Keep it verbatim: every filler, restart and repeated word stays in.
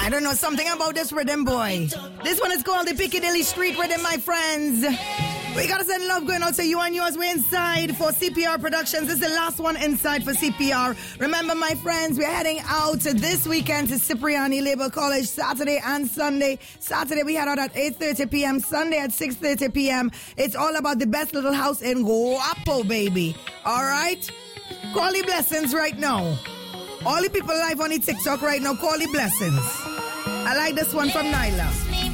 I don't know, something about this rhythm, boy. This one is called the Piccadilly Street Rhythm, my friends. We gotta send love going out to you and yours. We're inside for C P R Productions. This is the last one inside for C P R. Remember, my friends, we're heading out this weekend to Cipriani Labour College, Saturday and Sunday. Saturday, we head out at eight thirty p.m. Sunday at six thirty p.m. It's all about the best little house in Guapo, baby. All right? Call the blessings right now. All the people live on the TikTok right now, call the blessings. I like this one from Nyla.